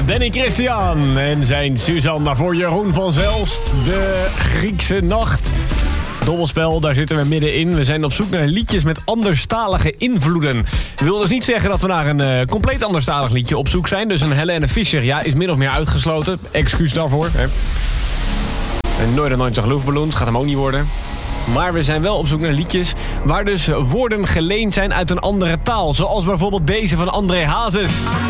Danny Christian en zijn Suzanne voor Jeroen van Zelst. De Griekse Nacht. Dobbelspel, daar zitten we middenin. We zijn op zoek naar liedjes met anderstalige invloeden. Dat wil dus niet zeggen dat we naar een compleet anderstalig liedje op zoek zijn. Dus een Helene Fischer, ja, is min of meer uitgesloten. Excuus daarvoor. Hè. En Nooit en Nooit zag luchtballons, gaat hem ook niet worden. Maar we zijn wel op zoek naar liedjes waar dus woorden geleend zijn uit een andere taal. Zoals bijvoorbeeld deze van André Hazes.